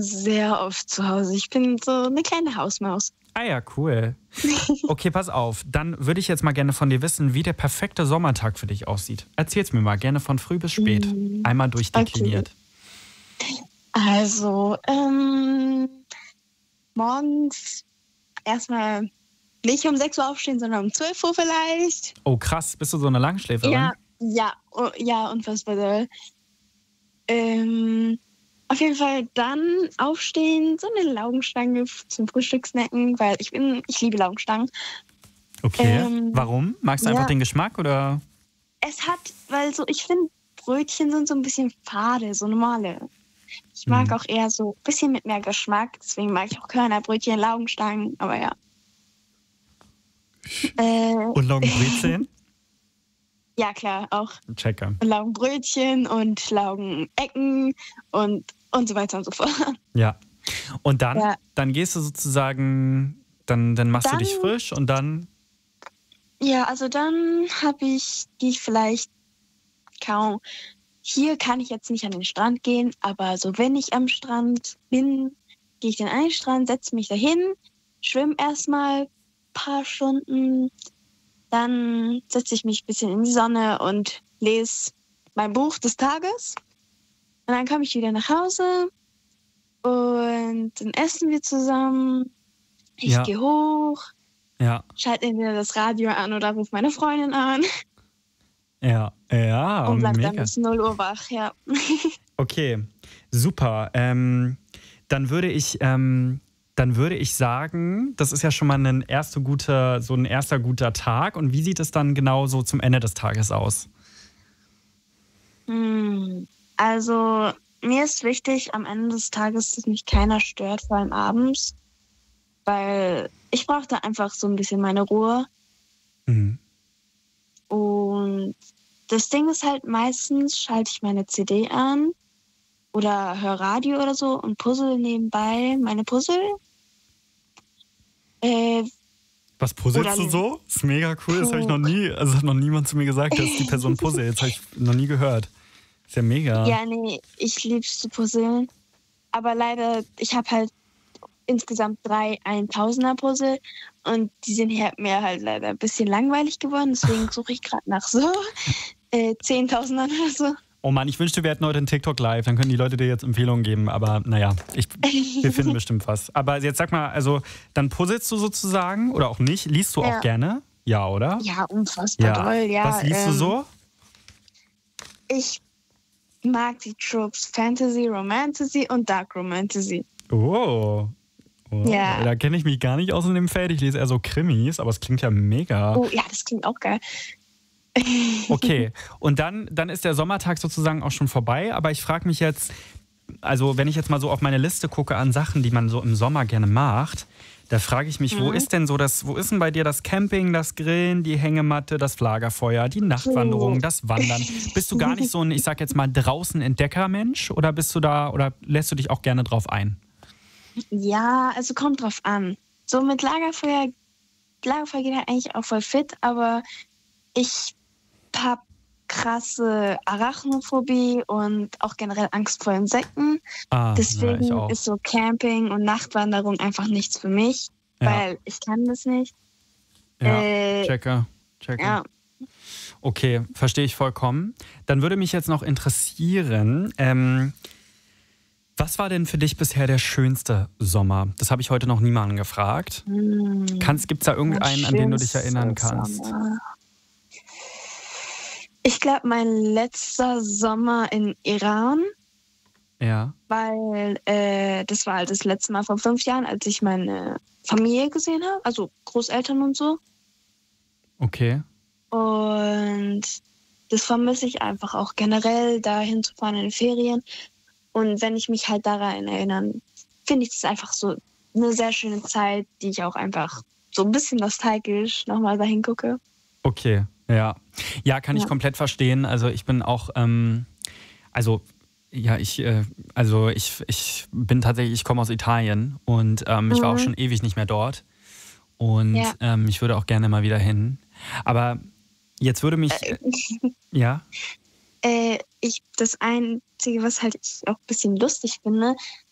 sehr oft zu Hause. Ich bin so eine kleine Hausmaus. Ah ja, cool. Okay, pass auf. Dann würde ich jetzt mal gerne von dir wissen, wie der perfekte Sommertag für dich aussieht. Erzähl's mir mal, gerne von früh bis spät. Einmal durchdekliniert. Okay. Also, morgens erstmal nicht um 6 Uhr aufstehen, sondern um 12 Uhr vielleicht. Oh krass, bist du so eine Langschläferin? Ja, unfassbar doll. Auf jeden Fall dann aufstehen, so eine Laugenstange zum Frühstück snacken, weil ich liebe Laugenstangen. Okay, warum? Magst du einfach den Geschmack oder? Ich finde, Brötchen sind so ein bisschen fade, so normale. Ich mag auch eher so ein bisschen mit mehr Geschmack, deswegen mag ich auch Körnerbrötchen, Laugenstangen, aber ja. Und Laugenbrezeln? Ja, klar, auch. Checker. Laugenbrötchen und Laugenecken und so weiter und so fort. Ja. Und dann gehst du sozusagen, dann machst du dich frisch und dann? Ja, also dann gehe ich vielleicht kaum. Hier kann ich jetzt nicht an den Strand gehen, aber so wenn ich am Strand bin, gehe ich dann an den Strand, setze mich dahin, schwimme erstmal ein paar Stunden, dann setze ich mich ein bisschen in die Sonne und lese mein Buch des Tages. Und dann komme ich wieder nach Hause und dann essen wir zusammen. Ich gehe hoch, schalte entweder das Radio an oder rufe meine Freundin an. Ja, und bleib mega. dann bis 0 Uhr wach, ja. Okay, super. Dann würde ich sagen, das ist ja schon mal ein erster guter Tag. Und wie sieht es dann genau so zum Ende des Tages aus? Also mir ist wichtig am Ende des Tages, dass mich keiner stört, vor allem abends, weil ich brauche da einfach so ein bisschen meine Ruhe. Und das Ding ist halt, meistens schalte ich meine CD an oder höre Radio oder so und puzzle nebenbei meine Puzzle. Was puzzelst du so? Das ist mega cool, das habe ich noch nie, also hat noch niemand zu mir gesagt, dass die Person puzzelt. Das habe ich noch nie gehört. Ist ja mega. Ja, nee, ich lieb's zu puzzeln. Aber leider, ich habe halt insgesamt 3 1000er-Puzzle und die sind mir halt leider ein bisschen langweilig geworden. Deswegen suche ich gerade nach so 10.000ern oder so. Oh Mann, ich wünschte, wir hätten heute einen TikTok live, dann können die Leute dir jetzt Empfehlungen geben. Aber naja, wir finden bestimmt was. Aber jetzt sag mal, also dann puzzelst du sozusagen oder auch nicht? Liest du auch gerne? Ja, oder? Ja, unfassbar toll, ja. Was liest du so? Ich mag die Tropes Fantasy, Romantasy und Dark Romantasy. Oh. Ja. Da kenne ich mich gar nicht aus in dem Feld. Ich lese eher so Krimis, aber es klingt ja mega. Oh ja, das klingt auch geil. Okay, und dann ist der Sommertag sozusagen auch schon vorbei. Aber ich frage mich jetzt, also wenn ich jetzt mal so auf meine Liste gucke an Sachen, die man so im Sommer gerne macht, da frage ich mich, wo ist denn bei dir das Camping, das Grillen, die Hängematte, das Lagerfeuer, die Nachtwanderung, das Wandern? Bist du gar nicht so ein, ich sag jetzt mal, draußen Entdeckermensch oder bist du da oder lässt du dich auch gerne drauf ein? Ja, also kommt drauf an. So mit Lagerfeuer geht halt eigentlich auch voll fit, aber ich habe krasse Arachnophobie und auch generell Angst vor Insekten. Deswegen ist so Camping und Nachtwanderung einfach nichts für mich, weil ich kann das nicht. Ja, checker. Ja. Okay, verstehe ich vollkommen. Dann würde mich jetzt noch interessieren, was war denn für dich bisher der schönste Sommer? Das habe ich heute noch niemanden gefragt. Gibt es da irgendeinen, an den du dich erinnern kannst? Sommer. Ich glaube, mein letzter Sommer in Iran. Ja. Weil das war halt das letzte Mal vor 5 Jahren, als ich meine Familie gesehen habe. Also Großeltern und so. Okay. Und das vermisse ich einfach auch generell, da hinzufahren in den Ferien. Und wenn ich mich halt daran erinnere, finde ich das einfach so eine sehr schöne Zeit, die ich auch einfach so ein bisschen nostalgisch nochmal dahin gucke. Okay, ja. Ja, kann ich komplett verstehen. Also ich bin auch, ich bin tatsächlich, ich komme aus Italien und ich war auch schon ewig nicht mehr dort. Und ich würde auch gerne mal wieder hin. Aber jetzt würde mich, das Einzige, was halt ich auch ein bisschen lustig finde,